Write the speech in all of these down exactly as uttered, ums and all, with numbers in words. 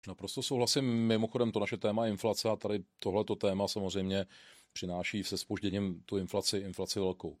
Naprosto souhlasím. Mimochodem to naše téma je inflace a tady tohleto téma samozřejmě přináší se zpožděním tu inflaci, inflaci velkou.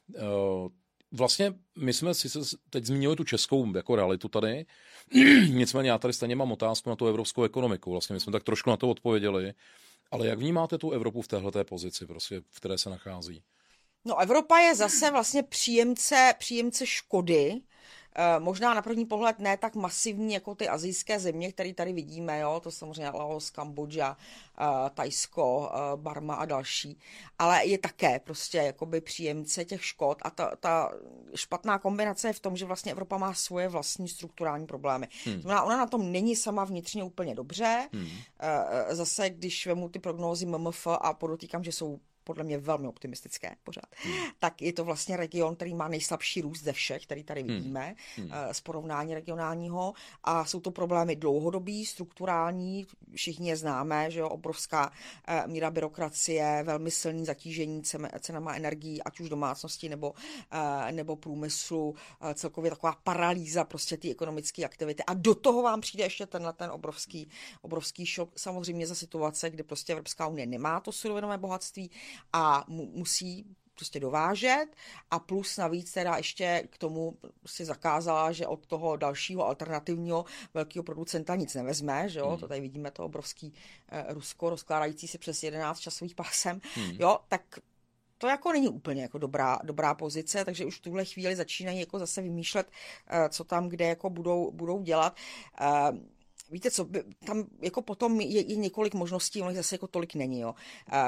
Vlastně my jsme si teď zmínili tu českou jako realitu tady, nicméně já tady stejně mám otázku na tu evropskou ekonomiku. Vlastně my jsme tak trošku na to odpověděli, ale jak vnímáte tu Evropu v téhleté pozici, prostě, v které se nachází? No, Evropa je zase vlastně příjemce, příjemce škody. E, možná na první pohled ne tak masivní jako ty asijské země, které tady vidíme, jo? To samozřejmě Laos, Kambodža, e, Thajsko, e, Barma a další, ale je také prostě jakoby příjemce těch škod a ta, ta špatná kombinace je v tom, že vlastně Evropa má svoje vlastní strukturální problémy. Hmm. Znamená, ona na tom není sama vnitřně úplně dobře. Hmm. E, zase, když vemu ty prognózy M M F a podotýkám, že jsou podle mě velmi optimistické pořád, hmm. tak je to vlastně region, který má nejslabší růst ze všech, který tady vidíme, hmm. z porovnání regionálního a jsou to problémy dlouhodobí, strukturální, všichni je známe, že jo, obrovská míra byrokracie, velmi silný zatížení cenama energií, ať už domácnosti nebo, nebo průmyslu, celkově taková paralýza prostě ty ekonomické aktivity a do toho vám přijde ještě tenhle ten obrovský, obrovský šok, samozřejmě za situace, kdy prostě Evropská unie nemá to surovinové bohatství a mu, musí prostě dovážet a plus navíc teda ještě k tomu si zakázala, že od toho dalšího alternativního velkého producenta nic nevezme, že jo, hmm. to tady vidíme to obrovský eh, Rusko rozkládající se přes jedenáct časových pásem, hmm. jo, tak to jako není úplně jako dobrá, dobrá pozice, takže už v tuhle chvíli začínají jako zase vymýšlet, eh, co tam kde jako budou, budou dělat. Eh, Víte co, tam jako potom je, je několik možností, ono zase jako tolik není. Jo.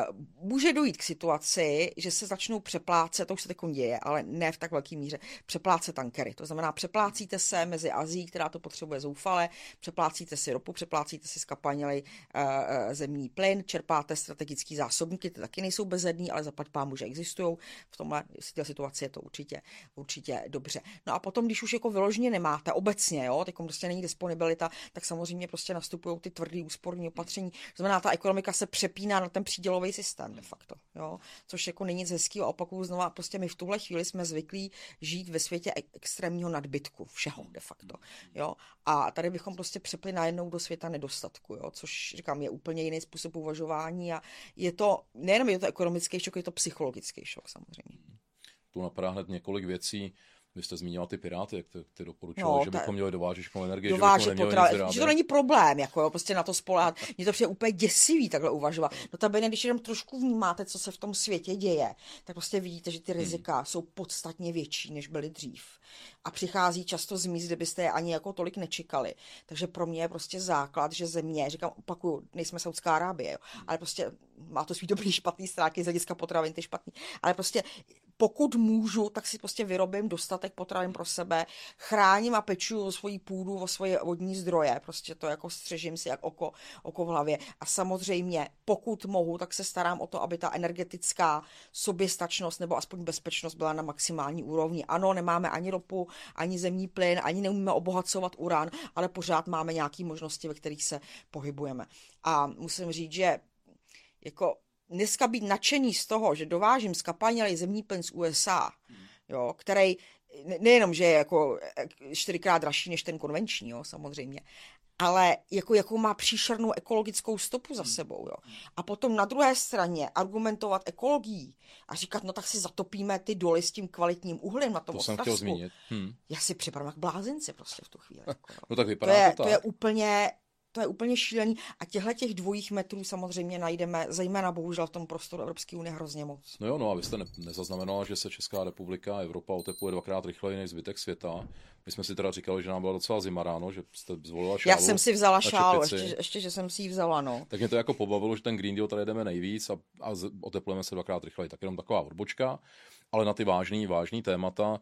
Může dojít k situaci, že se začnou přeplácet, to už se teď děje, ale ne v tak velké míře, přeplácet tankery. To znamená, přeplácíte se mezi Asií, která to potřebuje zoufale, přeplácíte si ropu, přeplácíte si zkapanělej uh, zemní plyn, čerpáte strategické zásobníky, ty taky nejsou bezedný, ale zaplať pámu, že existují. V tomhle situaci je to určitě, určitě dobře. No a potom, když už jako vyloženě nemáte obecně, jo, teď prostě není disponibilita, tak samozřejmě Samozřejmě prostě nastupují ty tvrdý úsporní opatření. Znamená, ta ekonomika se přepíná na ten přídělový systém de facto, jo? Což jako není nic hezkého. Opakuju znova, prostě my v tuhle chvíli jsme zvyklí žít ve světě extrémního nadbytku všeho de facto, jo? A tady bychom prostě přepli najednou do světa nedostatku, jo? Což říkám, je úplně jiný způsob uvažování a je to, nejenom je to ekonomický šok, je to psychologický šok samozřejmě. Tu napadá hned několik věcí. Vy jste zmínila ty Piráty, jak ty, ty doporučovali, no, že bychom měli dovážet školnou energii, dovážet že bychom potra... neměli nic že to není problém, jako jo, prostě na to spoléhat. Mně to přijde úplně děsivý takhle uvažovat. No tabene, když jenom trošku vnímáte, co se v tom světě děje, tak prostě vidíte, že ty rizika hmm. jsou podstatně větší, než byly dřív. A přichází často z míst, kde byste je ani jako tolik nečekali. Takže pro mě je prostě základ, že země, říkám, opakuju, nejsme Saudská Arábie, jo, ale prostě má to svý dobrý špatný stránky z hlediska potravin, ty špatný, ale prostě pokud můžu, tak si prostě vyrobím dostatek potravin pro sebe, chráním a pečuju o svoji půdu, o svoje vodní zdroje, prostě to jako střežím si jak oko, oko v hlavě. A samozřejmě, pokud mohu, tak se starám o to, aby ta energetická soběstačnost nebo aspoň bezpečnost byla na maximální úrovni. Ano, nemáme ani ropu, ani zemní plyn, ani neumíme obohacovat uran, ale pořád máme nějaké možnosti, ve kterých se pohybujeme. A musím říct, že jako dneska být nadšený z toho, že dovážím zkapanělej zemní plyn z U S A, jo, který nejenom, že je jako čtyřikrát dražší než ten konvenční, jo, samozřejmě, ale jako, jakou má příšernou ekologickou stopu za sebou. Jo. A potom na druhé straně argumentovat ekologií a říkat, no tak si zatopíme ty doly s tím kvalitním uhlím na tom To jsem chtěl zmínit. Hmm. Já si připadám jak blázinci prostě v tu chvíli. Jako, no tak vypadá to, je, to tak. To je úplně... To je úplně šílený a těchto těch dvojích metrů samozřejmě najdeme, zejména bohužel v tom prostoru Evropské unie hrozně moc. No jo, no a vy jste ne, nezaznamenala, že se Česká republika a Evropa otepluje dvakrát rychleji než zbytek světa. My jsme si teda říkali, že nám byla docela zima ráno, že jste zvolila šálu. Já jsem si vzala šálu, ještě, ještě, že jsem si ji vzala, no. Tak mě to jako pobavilo, že ten Green Deal tady jdeme nejvíc a, a oteplujeme se dvakrát rychleji. Tak jenom taková odbočka, ale na ty vážný, vážný témata.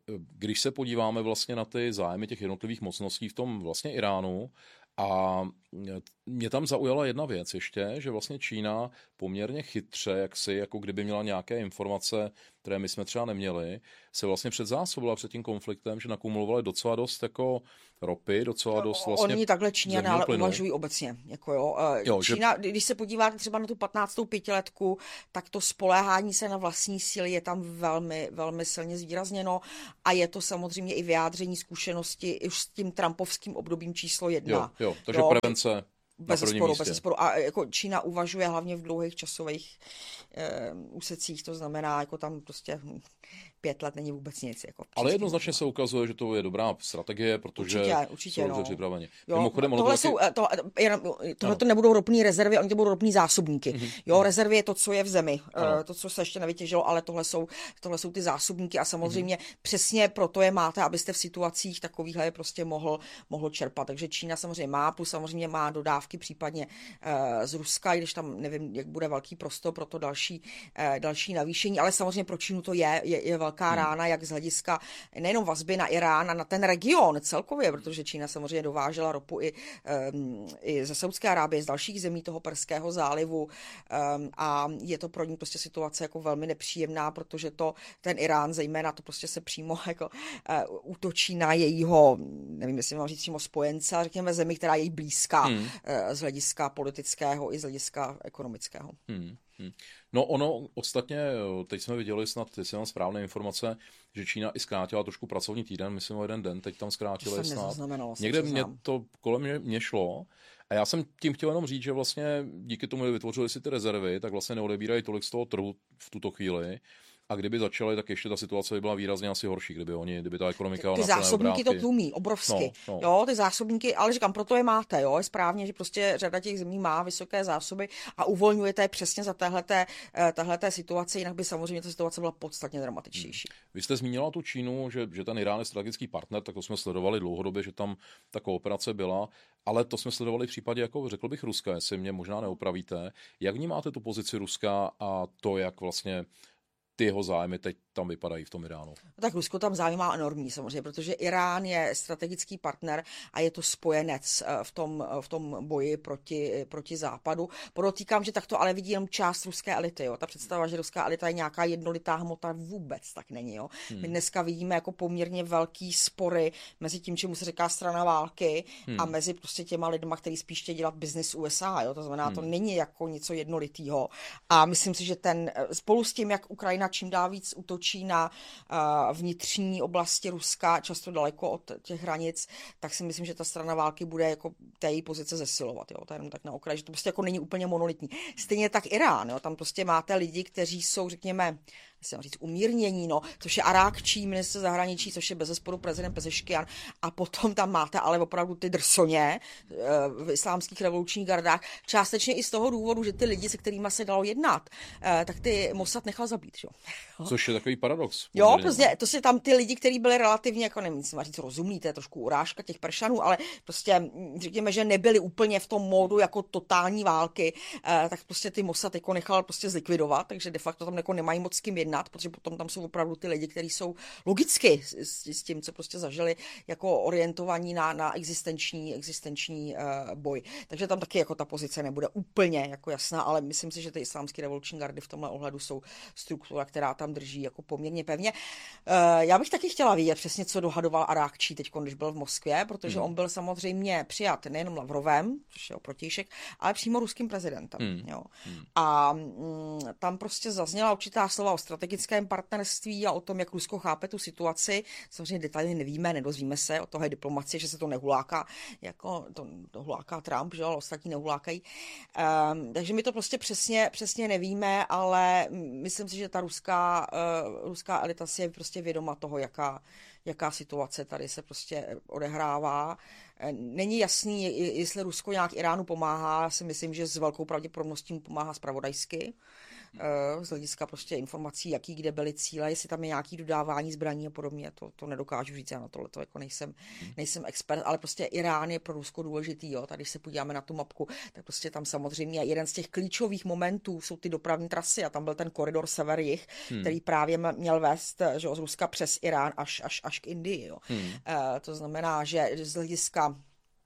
Když se podíváme vlastně na ty zájmy těch jednotlivých mocností v tom vlastně Iránu, a mě tam zaujala jedna věc ještě, že vlastně Čína poměrně chytře, jak si, jako kdyby měla nějaké informace, které my jsme třeba neměli, se vlastně předzásobila před tím konfliktem, že nakumulovali docela dost jako ropy, docela dost vlastně Oni takhle Číňané ale uvažují obecně. Jako jo. Jo, Čína, že... když se podíváte třeba na tu patnáctou pětiletku, tak to spoléhání se na vlastní síly je tam velmi, velmi silně zvýrazněno a je to samozřejmě i vyjádření zkušenosti už s tím trumpovským obdobím číslo jedna. Jo, jo, takže jo, prevence bez sporu, bez sporu. A jako Čína uvažuje hlavně v dlouhých časových e, úsecích, to znamená, jako tam prostě pět let není vůbec nic. Jako ale jednoznačně se ukazuje, že to je dobrá strategie, protože určitě, určitě, jsou no. připraveni. Jo, Mimochodem, tohle, jsou, taky... to, tohle to nebudou ropné rezervy, oni to budou ropné zásobníky. Mm-hmm. Jo, rezervy je to, co je v zemi, ano. To, co se ještě nevytěžilo, ale tohle jsou, tohle jsou ty zásobníky a samozřejmě mm-hmm. přesně proto je máte, abyste v situacích takovýchhle prostě mohl, mohl čerpat. Takže Čína samozřejmě má, plus samozřejmě má dodávky případně uh, z Ruska, i když tam nevím, jak bude velký prostor pro to další, uh, další navýšení, ale samozřejmě pro Čínu to je, je, je velká hmm. rána, jak z hlediska nejenom vazby na Irán a na ten region celkově, protože Čína samozřejmě dovážela ropu i, um, i ze Saúdské Arábie, z dalších zemí toho Perského zálivu um, a je to pro ní prostě situace jako velmi nepříjemná, protože to ten Irán zejména to prostě se přímo jako uh, útočí na jejího, nevím, jestli mám říct přímo spojence, ale řekněme zemi, která je jí blízká hmm. uh, z hlediska politického i z hlediska ekonomického. Hmm. Hmm. No ono ostatně, teď jsme viděli snad, jestli mám správné informace, že Čína i zkrátila trošku pracovní týden, myslím o jeden den, teď tam zkrátili snad. Někde mě to kolem mě, mě šlo a já jsem tím chtěl jenom říct, že vlastně díky tomu, že vytvořili si ty rezervy, tak vlastně neodebírají tolik z toho trhu v tuto chvíli. A kdyby začali, tak ještě ta situace by byla výrazně asi horší, kdyby oni, kdyby ta ekonomika... Ty, ty zásobníky to tlumí, obrovsky. No, no. Jo, ty zásobníky, ale říkám, proto je máte, jo, je správně, že prostě řada těch zemí má vysoké zásoby a uvolňujete je přesně za téhleté, téhleté situace, jinak by samozřejmě ta situace byla podstatně dramatičtější. Hmm. Vy jste zmínila tu Čínu, že, že ten Irán je strategický partner, tak to jsme sledovali dlouhodobě, že tam ta kooperace byla, ale to jsme sledovali v případě, jako řekl bych, Ruska, jestli mě možná neopravíte. Jak vnímáte tu pozici Ruska a to, jak vlastně ty jeho zájmy teď tam vypadají v tom Iránu? Tak Rusko tam zájem má enormní samozřejmě, protože Irán je strategický partner a je to spojenec v tom, v tom boji proti, proti západu. Podotýkám, že tak to ale vidí jenom část ruské elity. Jo. Ta představa, že ruská elita je nějaká jednolitá hmota, vůbec tak není. Jo. Hmm. My dneska vidíme jako poměrně velký spory mezi tím, čemu se říká strana války hmm. a mezi prostě těma lidma, kteří spíš chtějí dělat biznis U S A. Jo. To znamená, hmm. to není jako něco jednolitýho. A myslím si, že ten spolu s tím, jak Ukrajina čím dál víc útočí na uh, vnitřní oblasti Ruska, často daleko od těch hranic, tak si myslím, že ta strana války bude jako té její pozice zesilovat. Jo? To je jenom tak na okraji, že to prostě jako není úplně monolitní. Stejně tak Irán, jo? Tam prostě máte lidi, kteří jsou, řekněme, jsem říct, umírnění, no, což je Arákčí, ministr zahraničí, což je bezesporu prezident Pezeškian, a potom tam máte ale opravdu ty drsoně v islámských revolučních gardách, částečně i z toho důvodu, že ty lidi, se kterými se dalo jednat, tak ty Mossad nechal zabít, jo. Což je takový paradox. Jo, prostě to si tam ty lidi, kteří byli relativně, jako nevím, si má říct rozumný, to je trošku urážka těch Peršanů, ale prostě řekněme, že nebyli úplně v tom módu jako totální války, tak prostě ty Mossad jako nechal prostě zlikvidovat, takže de facto tam jako nemají moc s kým jednat, protože potom tam jsou opravdu ty lidi, kteří jsou logicky s, s tím, co prostě zažili, jako orientovaní na, na existenční, existenční uh, boj. Takže tam taky jako ta pozice nebude úplně jako jasná, ale myslím si, že ty islámské revoluční gardy v tomhle ohledu jsou struktura, která tam drží jako poměrně pevně. Uh, já bych taky chtěla vidět přesně, co dohadoval Arákčí teď, když byl v Moskvě, protože hmm. on byl samozřejmě přijat nejenom Lavrovem, což je protějšek, ale přímo ruským prezidentem. Hmm. Jo. Hmm. A mm, tam prostě zazněla určitá slova o strategickém partnerství a o tom, jak Rusko chápe tu situaci. Samozřejmě detaily nevíme, nedozvíme se, o toho je diplomacie, že se to nehuláká, jako to, to huláká Trump, že ale ostatní nehulákají. Um, takže my to prostě přesně, přesně nevíme, ale myslím si, že ta ruská, uh, ruská elita si je prostě vědoma toho, jaká, jaká situace tady se prostě odehrává. Není jasný, jestli Rusko nějak Iránu pomáhá, si myslím, že s velkou pravděpodobností mu pomáhá zpravodajsky. Z hlediska prostě informací, jaký kde byly cíle, jestli tam je nějaký dodávání zbraní a podobně, to, to nedokážu říct, já na tohle to jako nejsem, nejsem expert, ale prostě Irán je pro Rusko důležitý, jo. Tady když se podíváme na tu mapku, tak prostě tam samozřejmě jeden z těch klíčových momentů jsou ty dopravní trasy a tam byl ten koridor sever-jih, hmm. který právě měl vést, že z Ruska přes Irán až, až, až k Indii, jo. Hmm. E, to znamená, že z hlediska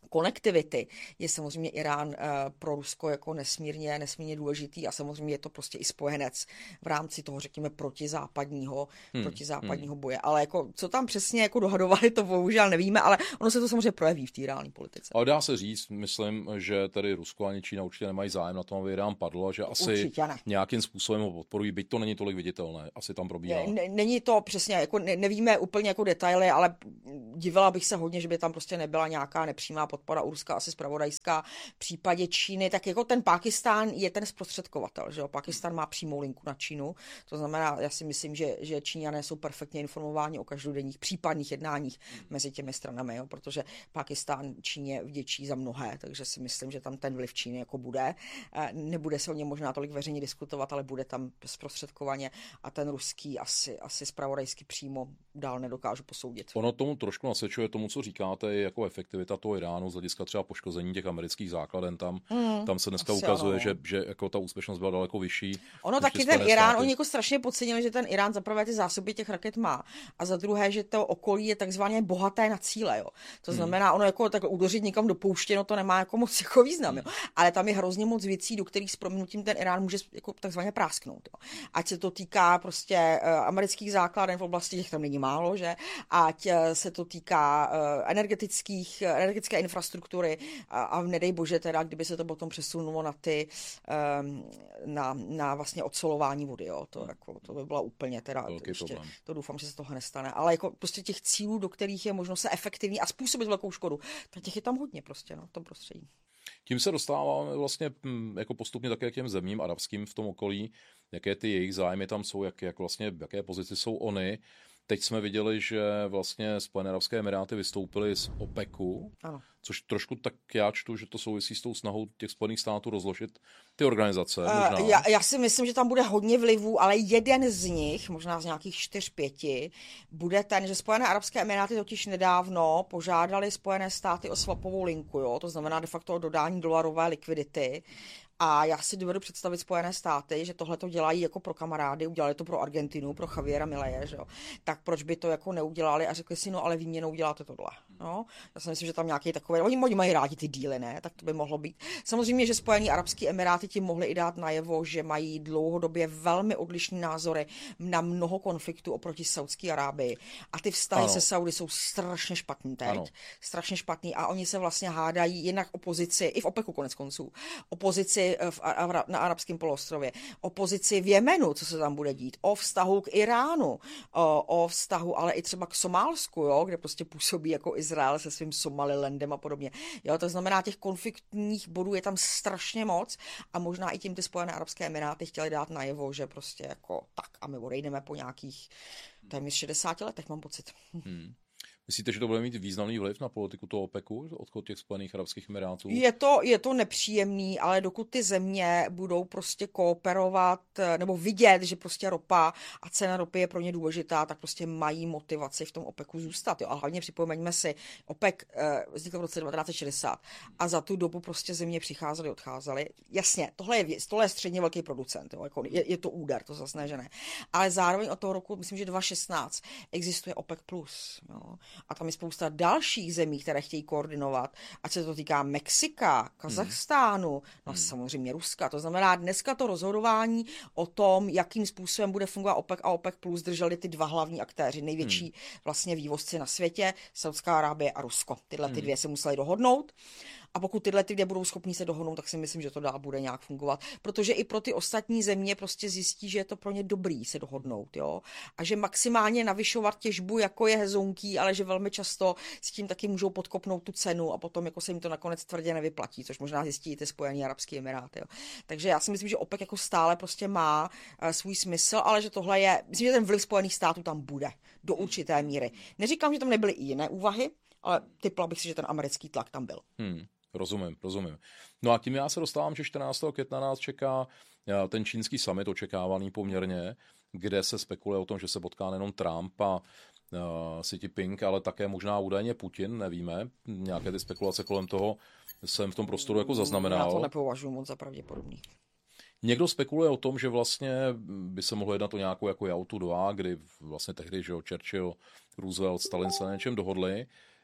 konektivity je samozřejmě Irán uh, pro Rusko jako nesmírně, nesmírně důležitý a samozřejmě je to prostě i spojenec v rámci toho, řekněme, protizápadního, hmm. protizápadního boje. Ale jako, co tam přesně jako dohadovali, to bohužel nevíme, ale ono se to samozřejmě projeví v té reální politice. Ale dá se říct, myslím, že tady Rusko ani Čína určitě nemají zájem na tom, aby Irán padlo, že asi nějakým způsobem ho podporují, byť to není tolik viditelné, asi tam probíhá. Ne, není to přesně, jako ne, nevíme úplně jako detaily, ale divila bych se hodně, že by tam prostě nebyla nějaká nepřímá podpora Ruska, asi zpravodajská. V případě Číny, tak jako ten Pákistán je ten zprostředkovatel, že jo? Pákistán má přímou linku na Čínu, to znamená, já si myslím, že, že Číňané jsou perfektně informováni o každodenních případných jednáních mezi těmi stranami, jo? Protože Pákistán Číně vděčí za mnohé, takže si myslím, že tam ten vliv Číny jako bude. Nebude se o něm možná tolik veřejně diskutovat, ale bude tam zprostředkovaně a ten ruský asi, asi zpravodajsky přímo dál nedokážu posoudit. Ono tomu trošku nasvědčuje tomu, co říkáte, jako efektivita toho Iránu z hlediska třeba poškození těch amerických základen tam. Mm, tam se dneska ukazuje, ano. že, že jako ta úspěšnost byla daleko vyšší. Ono taky ten Irán, oni jako strašně podcenili, že ten Irán za prvé ty zásoby těch raket má a za druhé, že to okolí je takzvaně bohaté na cíle. Jo. To znamená, mm. ono jako tak udořit někam do pouště, no to nemá jako moc jako význam. Jo. Ale tam je hrozně moc věcí, do kterých s prominutím ten Irán může jako takzvaně prásknout. Jo. Ať se to týká prostě uh, amerických základen v oblasti, těch tam není málo, že? Ať uh, se to týká uh, energetických, energetické infrastruktury a, a nedej bože teda, kdyby se to potom přesunulo na ty, um, na, na vlastně odsolování vody, jo. To, jako, to by byla úplně teda, ještě, to doufám, že se toho nestane, ale jako prostě těch cílů, do kterých je možno se efektivní a způsobit velkou škodu, tak těch je tam hodně prostě, no, v tom prostředí. Tím se dostáváme vlastně jako postupně také k těm zemím arabským v tom okolí, jaké ty jejich zájmy tam jsou, jak, jak vlastně, jaké pozici jsou oni. Teď jsme viděli, že vlastně Spojené arabské emiráty vystoupily z OPECu, ano. Což trošku tak já čtu, že to souvisí s tou snahou těch Spojených států rozložit ty organizace. Možná. Uh, já, já si myslím, že tam bude hodně vlivů, ale jeden z nich, možná z nějakých čtyř, pěti, bude ten, že Spojené arabské emiráty totiž nedávno požádali Spojené státy o swapovou linku, jo? To znamená de facto o dodání dolarové likvidity. A já si dovedu představit Spojené státy, že tohle to dělají jako pro kamarády, udělali to pro Argentinu, pro Javiera Mileje, že jo. Tak proč by to jako neudělali a řekli si, no ale výměnou děláte tohle. No? Já si myslím, že tam nějaký takový, oni, oni mají rádi ty díly, ne? Tak to by mohlo být. Samozřejmě, že Spojené arabské emiráty tím mohly i dát najevo, že mají dlouhodobě velmi odlišné názory na mnoho konfliktů oproti Saudské Arábii. A ty vztahy ano. se Saudy jsou strašně špatný teď. Ano. Strašně špatný a oni se vlastně hádají jinak opozici, i v OPECu konec konců, opozici V, na arabském poloostrově, o pozici v Jemenu, co se tam bude dít, o vztahu k Iránu, o, o vztahu ale i třeba k Somálsku, jo, kde prostě působí jako Izrael se svým Somalilandem a podobně. Jo, to znamená, těch konfliktních bodů je tam strašně moc a možná i tím ty Spojené arabské emiráty chtěli dát najevo, že prostě jako tak a my odejdeme po nějakých téměř šedesáti letech, mám pocit. Hmm. Myslíte, že to bude mít významný vliv na politiku toho OPECu, odchod těch Spojených arabských emirátů? Je to, je to nepříjemný, ale dokud ty země budou prostě kooperovat nebo vidět, že prostě ropa a cena ropy je pro ně důležitá, tak prostě mají motivaci v tom OPECu zůstat. Jo. A hlavně připomeňme si, OPEC eh, vznikl v roce devatenáct set šedesát a za tu dobu prostě země přicházely, odcházely. Jasně, tohle je, tohle je středně velký producent, jo. Jako je, je to úder, to zase ne, že ne. Ale zároveň od toho roku, myslím, že dva tisíce šestnáct existuje OPEC plus. Jo. A tam je spousta dalších zemí, které chtějí koordinovat, ať se to týká Mexika, Kazachstánu, hmm. no hmm. samozřejmě Ruska. To znamená, dneska to rozhodování o tom, jakým způsobem bude fungovat OPEC a OPEC plus, drželi ty dva hlavní aktéři, největší hmm. vlastně vývozci na světě, Saudská Arábie a Rusko. Tyhle ty dvě se museli dohodnout. A pokud tyhle ty dvě budou schopní se dohodnout, tak si myslím, že to dál bude nějak fungovat. Protože i pro ty ostatní země prostě zjistí, že je to pro ně dobrý se dohodnout, jo. A že maximálně navyšovat těžbu, jako je hezonký, ale že velmi často s tím taky můžou podkopnout tu cenu a potom jako se jim to nakonec tvrdě nevyplatí, což možná zjistí i ty Spojené arabské emiráty. Jo. Takže já si myslím, že OPEC jako stále prostě má uh, svůj smysl, ale že tohle je, myslím, že ten vliv Spojených států tam bude do určité míry. Neříkám, že tam nebyly i jiné úvahy, ale typla bych si, že ten americký tlak tam byl. Hmm. Rozumím, rozumím. No a tím já se dostávám, že čtrnáctého května nás čeká ten čínský summit, očekávaný poměrně, kde se spekuluje o tom, že se potká nejenom Trump a uh, Xi Jinping, ale také možná údajně Putin, nevíme. Nějaké ty spekulace kolem toho jsem v tom prostoru jako zaznamenal. Já to nepovažuji moc za pravděpodobný. Někdo spekuluje o tom, že vlastně by se mohlo jednat o nějakou jako Jautu dva, kdy vlastně tehdy, že jo, Churchill, Roosevelt, Stalin se na něčem dohodli.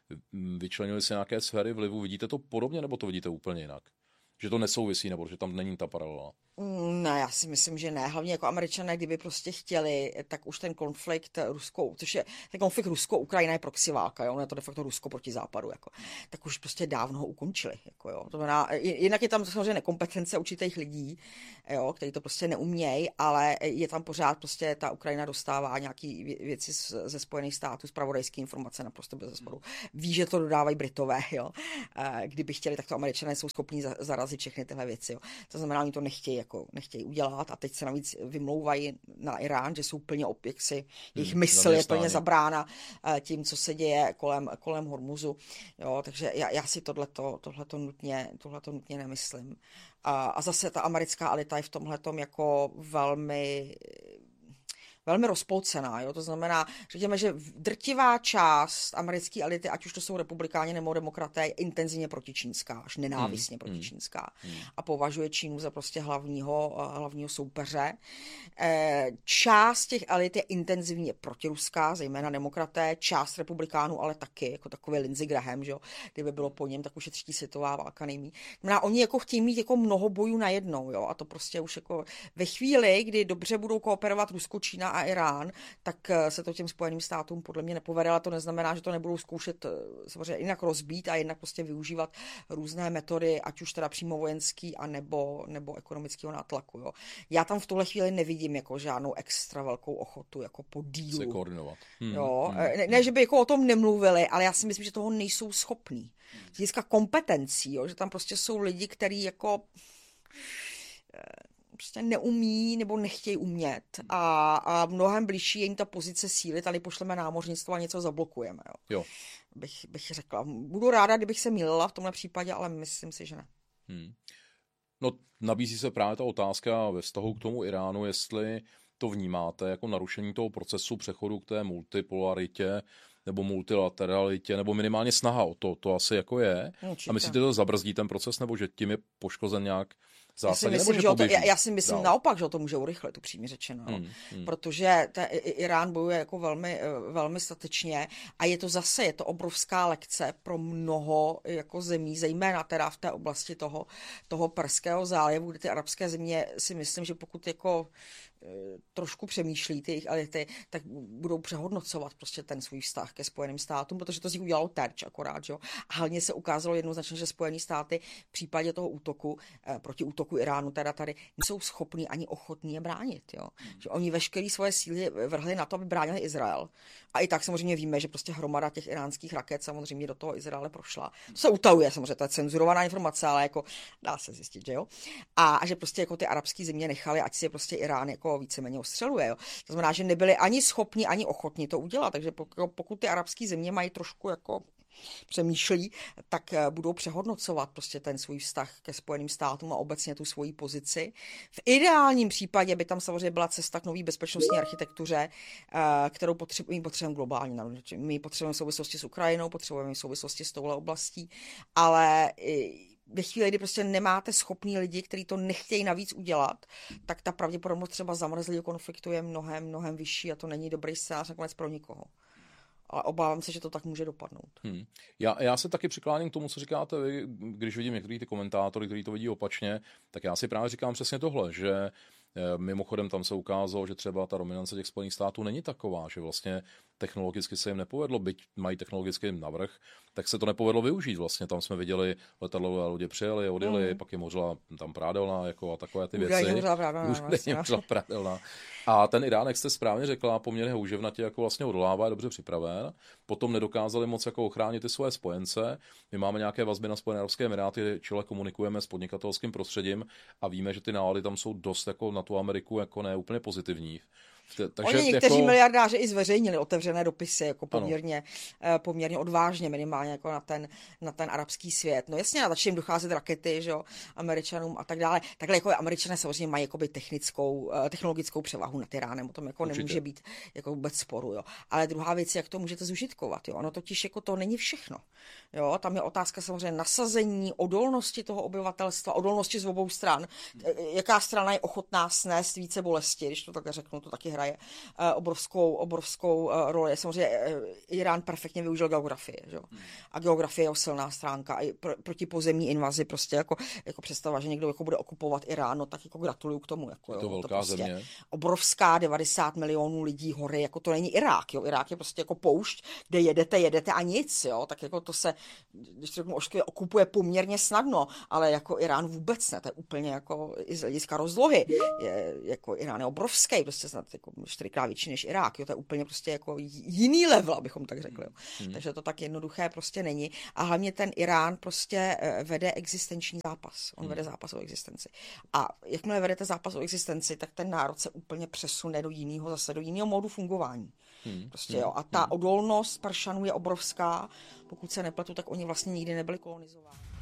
vyčlenili si nějaké sféry vlivu. Vidíte to podobně, nebo to vidíte úplně jinak? Že to nesouvisí, nebo že tam není ta paralela? Ne, já si myslím, že ne. Hlavně jako Američané, kdyby prostě chtěli, tak už ten konflikt ruskou, což je ten konflikt Rusko-Ukrajina je proxy válka, jo, je to de facto Rusko proti západu, jako, tak už prostě dávno ho ukončili, jako jo. To znamená, jinak je tam samozřejmě nekompetence určitých lidí, jo, kteří to prostě neumějí, ale je tam pořád prostě ta Ukrajina dostává nějaký věci ze Spojených států, zpravodajské informace naprosto bez zesporu. Ví, že to dodávají Britové, jo. Kdyby chtěli, tak to Američané jsou schopní zarazit všechny tyhle věci, jo. To znamená, oni to nechtějí jako nechtějí udělat a teď se navíc vymlouvají na Irán, že jsou plně opěksi, jejich hmm, mysl je plně zabrána tím, co se děje kolem, kolem Hormuzu. Jo, takže já, já si tohleto, tohleto, nutně, tohleto nutně nemyslím. A, a zase ta americká elita je v tomhletom jako velmi velmi rozpolcená, jo? To znamená, řekněme, že drtivá část americké elity, ať už to jsou republikáni nebo demokraté, je intenzivně protičínská, až nenávistně hmm. protičínská hmm. a považuje Čínu za prostě hlavního, hlavního soupeře. Část těch elit je intenzivně protiruská, zejména demokraté, část republikánů, ale taky, jako takový Lindsey Graham, že jo? Kdyby bylo po něm, tak už je třetí světová válka nejmí. Znamená, oni jako chtějí mít jako mnoho bojů najednou, jo? A to prostě už jako ve chvíli, kdy dobře budou kooperovat Rusko, Čína a Irán, tak se to těm Spojeným státům podle mě nepovede, ale to neznamená, že to nebudou zkoušet samozřejmě jinak rozbít a jinak prostě využívat různé metody, ať už teda přímo vojenský a nebo, nebo ekonomického nátlaku. Jo. Já tam v tuhle chvíli nevidím jako žádnou extra velkou ochotu jako po dílu. Se koordinovat. Hmm, jo. Hmm, ne, ne, že by jako o tom nemluvili, ale já si myslím, že toho nejsou schopní. Z hlediska kompetencí, jo, že tam prostě jsou lidi, kteří jako prostě neumí nebo nechtějí umět a, a mnohem blížší je jim ta pozice síly, tady pošleme námořnictvo a něco zablokujeme. Jo. Jo. Bych, bych řekla. Budu ráda, kdybych se mýlila v tomhle případě, ale myslím si, že ne. Hmm. No, nabízí se právě ta otázka ve vztahu k tomu Iránu, jestli to vnímáte jako narušení toho procesu přechodu k té multipolaritě nebo multilateralitě, nebo minimálně snaha o to, to asi jako je. Určitě. A myslíte, že to zabrzdí ten proces, nebo že tím je poškozen nějak zásadně, já si myslím, nebo že že poběží? to, já, já si myslím dál. naopak, že to může urychlit, upřímně řečeno. Hmm, hmm. Protože te, Irán bojuje jako velmi, velmi statečně a je to zase, je to obrovská lekce pro mnoho jako zemí, zejména teda v té oblasti toho, toho Perského zálivu, kde ty arabské země si myslím, že pokud jako trošku přemýšlí ty jejich elity, tak budou přehodnocovat prostě ten svůj vztah ke Spojeným státům, protože to z nich udělalo terč akorát, že jo. A hlavně se ukázalo jednoznačně, že Spojené státy v případě toho útoku, eh, proti útoku Iránu teda tady, nejsou schopní ani ochotní je bránit, jo. Že oni veškeré svoje síly vrhli na to, aby bránili Izrael. A i tak samozřejmě víme, že prostě hromada těch iránských raket samozřejmě do toho Izraele prošla. To se utajuje, samozřejmě, to je cenzurovaná informace, ale jako dá se zjistit, že jo. A, a že prostě jako ty arabské země nechali, ať si je prostě Irán jako víceméně ostřeluje. Jo. To znamená, že nebyli ani schopni, ani ochotni to udělat. Takže pokud ty arabské země mají trošku jako přemýšlí, tak budou přehodnocovat prostě ten svůj vztah ke Spojeným státům a obecně tu svoji pozici. V ideálním případě by tam samozřejmě byla cesta k nový bezpečnostní architektuře, kterou potřebujeme, potřebujeme globálně. My ji potřebujeme v souvislosti s Ukrajinou, potřebujeme v souvislosti s touhle oblastí, ale ve chvíli, kdy prostě nemáte schopný lidi, kteří to nechtějí navíc udělat, tak ta pravděpodobnost třeba zamrzlého konfliktu je mnohem, mnohem vyšší a to není dobrý scénář nakonec pro nikoho. Ale obávám se, že to tak může dopadnout. Hmm. Já, já se taky přikláním k tomu, co říkáte vy, když vidím některý ty komentátory, kteří to vidí opačně, tak já si právě říkám přesně tohle, že mimochodem tam se ukázalo, že třeba ta dominance těch Spojených států není taková, že vlastně technologicky se jim nepovedlo, byť mají technologicky navrch, tak se to nepovedlo využít. Vlastně tam jsme viděli letadlové lodě přijeli, odjeli, mm. pak je mořila tam prádelná jako a takové ty věci. Údajně mořila prádelná. A ten Irán, jak jste správně řekla, poměrně houževnatě jako vlastně odolává, je dobře připraven. Potom nedokázali moc jako ochránit ty svoje spojence. My máme nějaké vazby na Spojené arabské emiráty, čile komunikujeme s podnikatelským prostředím a víme, že ty nálady tam jsou dost jako na tu Ameriku jako ne úplně pozitivní. Takže oni někteří jako miliardáři i zveřejnili otevřené dopisy jako poměrně, poměrně odvážně, minimálně jako na ten, na ten arabský svět. No jasně, začne jim docházet rakety, že jo, Američanům a tak dále. Takhle jako Američané samozřejmě mají jakoby technickou, technologickou převahu nad Iránem, o tom jako určitě nemůže být jako vůbec sporu, jo. Ale druhá věc je, jak to můžete zužitkovat, jo. Ono totiž jako to není všechno. Jo, tam je otázka samozřejmě nasazení, odolnosti toho obyvatelstva, odolnosti z obou stran. Jaká strana je ochotná snést více bolesti, když to takhle řeknu, to taky hraje uh, obrovskou, obrovskou uh, roli. Samozřejmě uh, Irán perfektně využil geografie, že? Hmm. A geografie je jeho silná stránka a i pr- proti pozemní invazi prostě jako, jako představa, že někdo jako bude okupovat Irán, no tak jako gratuluju k tomu. Jako, je to jo, velká to prostě země. Obrovská devadesát milionů lidí hory, jako to není Irák, jo. Irák je prostě jako poušť, kde jedete, jedete a nic, jo. Tak jako to se, když to řeknu ošklivě, okupuje poměrně snadno, ale jako Irán vůbec ne, to je úplně jako i z hlediska rozlohy. Je, jako Irán je obrovský, prostě snad jako čtyřikrát větší než Irák, jo. To je úplně prostě jako jiný level, abychom tak řekli. Jo. Hmm. Takže to tak jednoduché prostě není. A hlavně ten Irán prostě vede existenční zápas. On hmm. vede zápas o existenci. A jakmile vedete zápas o existenci, tak ten národ se úplně přesune do jiného, zase do jiného módu fungování. Hmm. Prostě, jo. A ta odolnost Peršanů je obrovská. Pokud se nepletu, tak oni vlastně nikdy nebyli kolonizováni.